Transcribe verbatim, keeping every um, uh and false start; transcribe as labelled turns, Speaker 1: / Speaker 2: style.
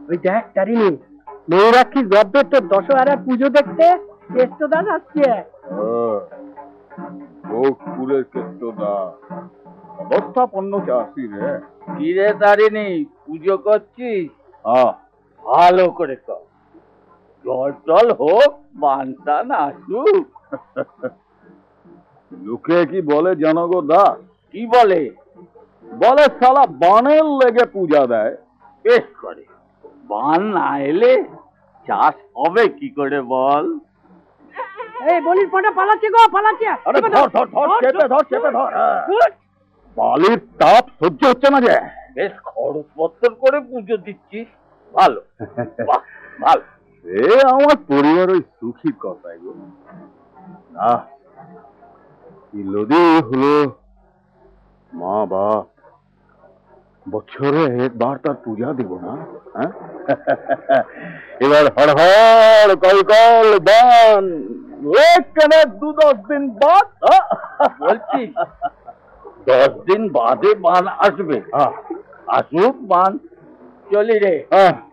Speaker 1: ওই দেখ তারিণী, ময়ূরাক্ষী গব্বের তো দশহরা পুজো দেখতে কেষ্টদা যাচ্ছে।
Speaker 2: ভোগপুরের কেষ্টদা অবস্থাপন্ন চাষি রে।
Speaker 3: কি রে তারিণী, পুজো করছিস? ভালো করে কর, জল টল হোক, বান টান আসুক।
Speaker 2: লোকে কি বলে জানো গো দা?
Speaker 3: কি বলে?
Speaker 2: বলে শালা বানের লেগে পূজা দেয়।
Speaker 3: বেশ করে, বান না এলে চাষ হবে কি করে বল?
Speaker 1: এই বলির পাটা পালাচ্ছে গো, পালাচ্ছে।
Speaker 2: আরে ধর ধর ধর, চেপে ধর চেপে ধর। বালির তাপ সহ্য হচ্ছে না যে।
Speaker 3: বেশ খরচপত্র করে পুজো দিচ্ছিস, ভালো বাহ, ভালো।
Speaker 2: এ আমার পরিবার ওই সুখী কথাই গো। না কি লদি হলো, মা বাপ বছরে একবার তার পূজা দিব না? হ্যাঁ, এবার হড় হড় কল কল বান কেন দু দশ দিন বাদ
Speaker 3: বলছি দশ দিন বাদে বান আসবে। আসুক বান, চলি রে।
Speaker 2: হ্যাঁ